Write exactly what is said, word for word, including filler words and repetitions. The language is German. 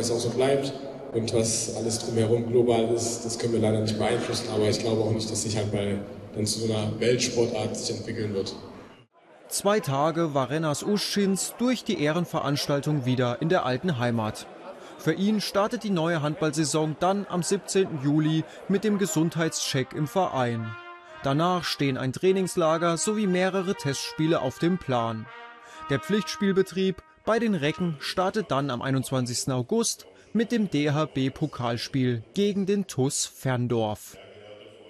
das auch so bleibt. Und was alles drumherum global ist, das können wir leider nicht beeinflussen. Aber ich glaube auch nicht, dass sich Handball dann zu so einer Weltsportart sich entwickeln wird. Zwei Tage war Renas Uschins durch die Ehrenveranstaltung wieder in der alten Heimat. Für ihn startet die neue Handballsaison dann am siebzehnten Juli mit dem Gesundheitscheck im Verein. Danach stehen ein Trainingslager sowie mehrere Testspiele auf dem Plan. Der Pflichtspielbetrieb bei den Recken startet dann am einundzwanzigsten August mit dem D H B-Pokalspiel gegen den T U S Ferndorf.